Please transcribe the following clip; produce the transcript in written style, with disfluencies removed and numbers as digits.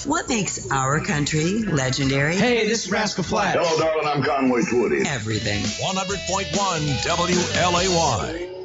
What makes our country legendary? Hey, this is Rascal Flatts. Hello, darling. I'm Conway Twitty. Everything. 100.1 WLAY.